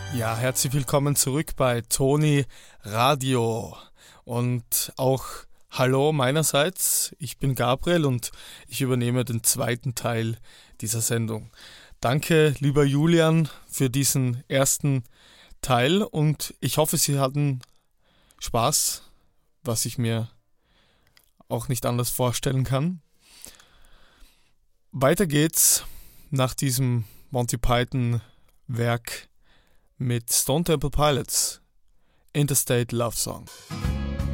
Ja, herzlich willkommen zurück bei Toni Radio und auch hallo meinerseits, ich bin Gabriel und ich übernehme den zweiten Teil dieser Sendung. Danke, lieber Julian, für diesen ersten Teil und ich hoffe, Sie hatten Spaß, was ich mir auch nicht anders vorstellen kann. Weiter geht's nach diesem Monty Python Werk mit Stone Temple Pilots, Interstate Love Song.